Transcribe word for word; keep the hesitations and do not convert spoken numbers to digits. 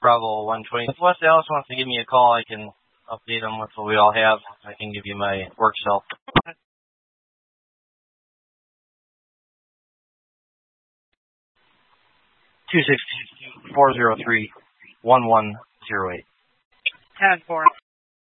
Bravo one twenty. If West Dallas wants to give me a call, I can update them with what we all have. I can give you my work cell. two six four zero three one one zero eight. ten four.